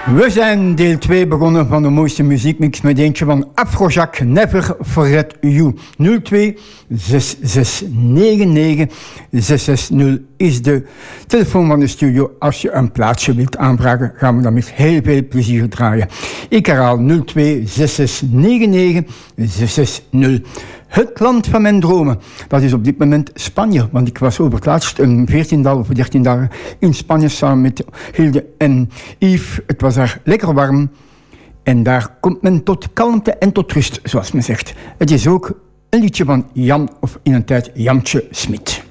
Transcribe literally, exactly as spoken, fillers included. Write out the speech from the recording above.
We zijn deel twee begonnen van de mooiste muziekmix met eentje van Afrojack, Never Forget You. nul twee zes zes negen negen zes zes nul is de telefoon van de studio. Als je een plaatsje wilt aanvragen, gaan we dat met heel veel plezier draaien. Ik herhaal nul twee zes zes negen negen zes zes nul. Het land van mijn dromen, dat is op dit moment Spanje. Want ik was over het laatst een veertiental of dertien dagen in Spanje samen met Hilde en Yves. Het was daar lekker warm. En daar komt men tot kalmte en tot rust, zoals men zegt. Het is ook een liedje van Jan, of in een tijd Jantje Smit.